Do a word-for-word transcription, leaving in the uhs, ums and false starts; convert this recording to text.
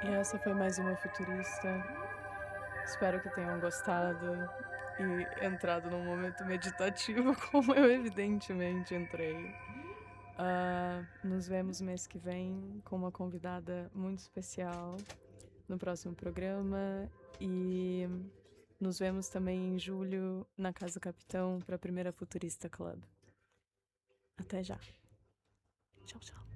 E essa foi mais uma Futurista. Espero que tenham gostado e entrado num momento meditativo como eu evidentemente entrei. Hã, nos vemos mês que vem com uma convidada muito especial no próximo programa e nos vemos também em julho na Casa Capitão pra primeira Futurista Club. Até já. Tchau, tchau.